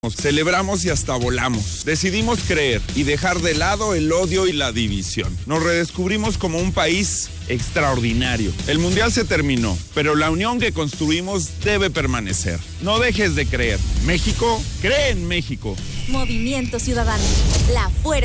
Celebramos y hasta volamos. Decidimos creer y dejar de lado el odio y la división. Nos redescubrimos como un país extraordinario. El mundial se terminó, pero la unión que construimos debe permanecer. No dejes de creer. México, cree en México. Movimiento Ciudadano. La fuerza.